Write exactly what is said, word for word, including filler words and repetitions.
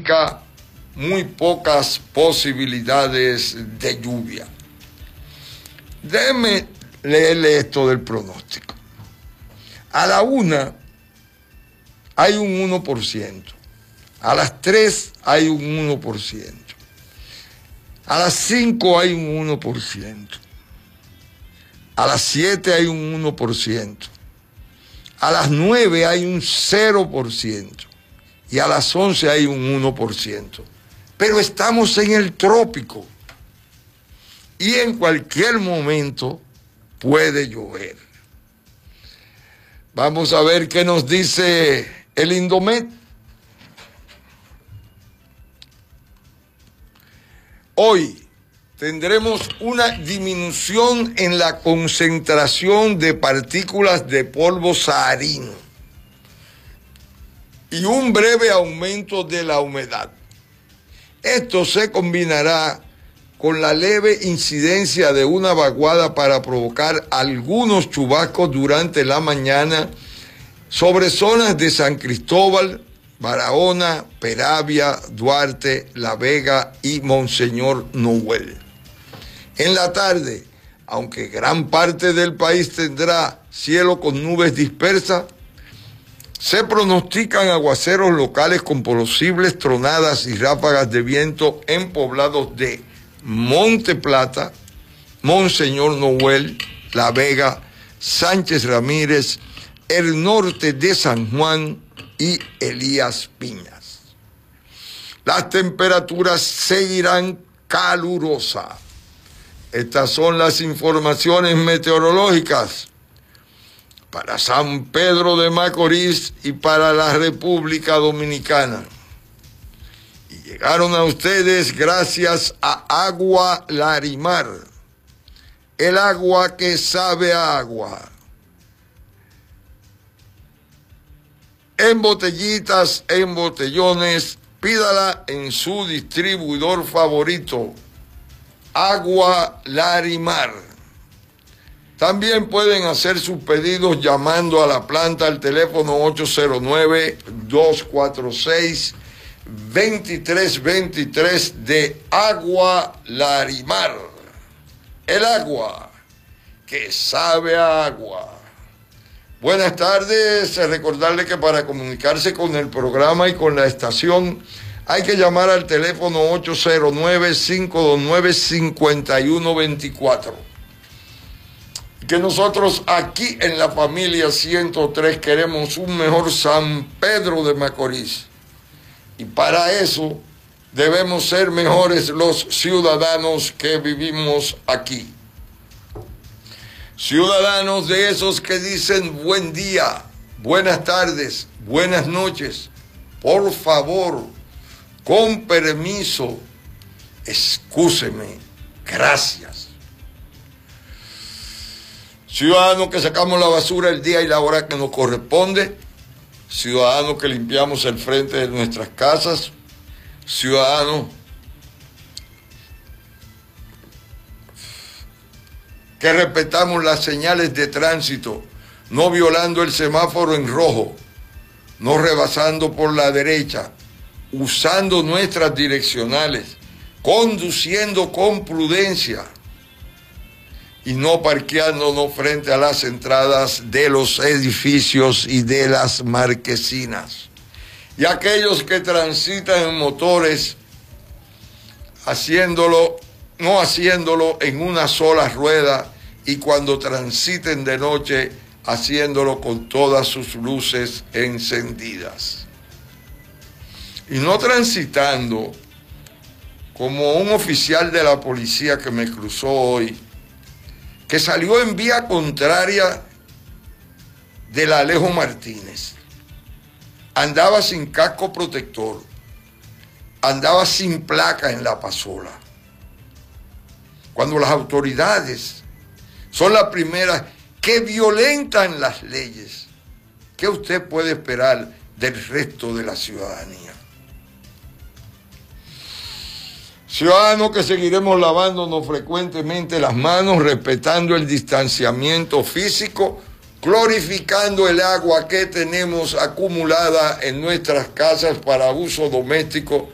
pronostica muy pocas posibilidades de lluvia. Déjeme leerle esto del pronóstico. A la una hay un uno por ciento. A las tres hay un uno por ciento. A las cinco hay un uno por ciento. A las siete hay un uno por ciento. A las nueve hay un cero por ciento. Y a las once hay un uno por ciento. Pero estamos en el trópico. Y en cualquier momento puede llover. Vamos a ver qué nos dice el Indomet. Hoy tendremos una disminución en la concentración de partículas de polvo saharino y un breve aumento de la humedad. Esto se combinará con la leve incidencia de una vaguada para provocar algunos chubascos durante la mañana sobre zonas de San Cristóbal, Barahona, Peravia, Duarte, La Vega y Monseñor Noel. En la tarde, aunque gran parte del país tendrá cielo con nubes dispersas, se pronostican aguaceros locales con posibles tronadas y ráfagas de viento en poblados de Monte Plata, Monseñor Noel, La Vega, Sánchez Ramírez, el norte de San Juan y Elías Piñas. Las temperaturas seguirán calurosas. Estas son las informaciones meteorológicas para San Pedro de Macorís y para la República Dominicana. Y llegaron a ustedes gracias a Agua Larimar, el agua que sabe a agua. En botellitas, en botellones, pídala en su distribuidor favorito, Agua Larimar. También pueden hacer sus pedidos llamando a la planta al teléfono ocho cero nueve, dos cuatro seis, dos tres dos tres de Agua Larimar. El agua que sabe a agua. Buenas tardes, recordarle que para comunicarse con el programa y con la estación hay que llamar al teléfono ocho cero nueve, cinco dos nueve, cinco uno dos cuatro. Que nosotros aquí en la familia ciento tres queremos un mejor San Pedro de Macorís. Y para eso debemos ser mejores los ciudadanos que vivimos aquí. Ciudadanos de esos que dicen buen día, buenas tardes, buenas noches. Por favor, con permiso, excúseme, gracias. Ciudadanos que sacamos la basura el día y la hora que nos corresponde. Ciudadanos que limpiamos el frente de nuestras casas. Ciudadanos que respetamos las señales de tránsito, no violando el semáforo en rojo, no rebasando por la derecha, usando nuestras direccionales, conduciendo con prudencia y no parqueándonos frente a las entradas de los edificios y de las marquesinas. Y aquellos que transitan en motores, haciéndolo, no haciéndolo en una sola rueda, y cuando transiten de noche, haciéndolo con todas sus luces encendidas. Y no transitando como un oficial de la policía que me cruzó hoy, que salió en vía contraria del Alejo Martínez. Andaba sin casco protector, andaba sin placa en la pasola. Cuando las autoridades son las primeras que violentan las leyes, ¿qué usted puede esperar del resto de la ciudadanía? Ciudadanos que seguiremos lavándonos frecuentemente las manos, respetando el distanciamiento físico, glorificando el agua que tenemos acumulada en nuestras casas para uso doméstico